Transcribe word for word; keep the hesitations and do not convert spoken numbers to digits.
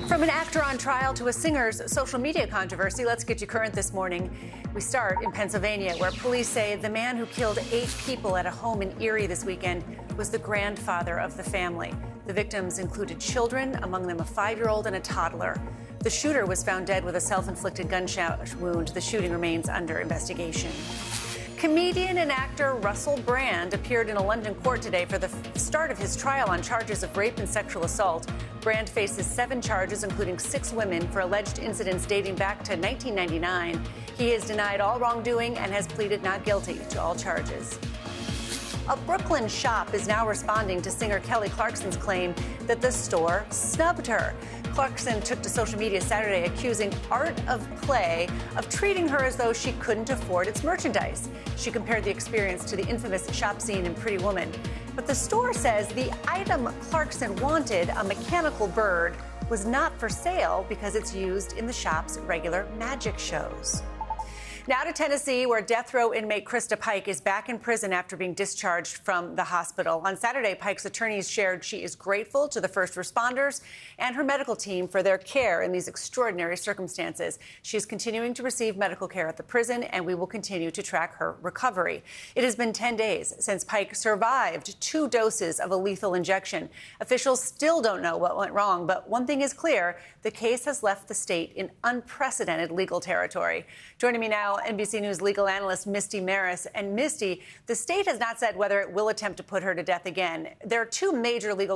From an actor on trial to a singer's social media controversy, let's get you current this morning. We start in Pennsylvania, where police say the man who killed eight people at a home in Erie this weekend was the grandfather of the family. The victims included children, among them a five-year-old and a toddler. The shooter was found dead with a self-inflicted gunshot wound. The shooting remains under investigation. Comedian and actor Russell Brand appeared in a London court today for the start of his trial on charges of rape and sexual assault. Brand faces seven charges, including six women, for alleged incidents dating back to nineteen ninety-nine. He has denied all wrongdoing and has pleaded not guilty to all charges. A Brooklyn shop is now responding to singer Kelly Clarkson's claim that the store snubbed her. Clarkson took to social media Saturday accusing Art of Play of treating her as though she couldn't afford its merchandise. She compared the experience to the infamous shop scene in Pretty Woman. But the store says the item Clarkson wanted, a mechanical bird, was not for sale because it's used in the shop's regular magic shows. Now to Tennessee, where death row inmate Krista Pike is back in prison after being discharged from the hospital. On Saturday, Pike's attorneys shared she is grateful to the first responders and her medical team for their care in these extraordinary circumstances. She is continuing to receive medical care at the prison, and we will continue to track her recovery. It has been ten days since Pike survived two doses of a lethal injection. Officials still don't know what went wrong, but one thing is clear: the case has left the state in unprecedented legal territory. Joining me now, N B C News legal analyst Misty Maris. And Misty, the state has not said whether it will attempt to put her to death again. There are two major legal